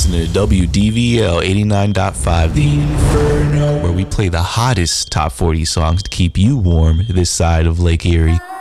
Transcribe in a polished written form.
listening to WDVL 89.5, The Inferno, where we play the hottest top 40 songs to keep you warm this side of Lake Erie.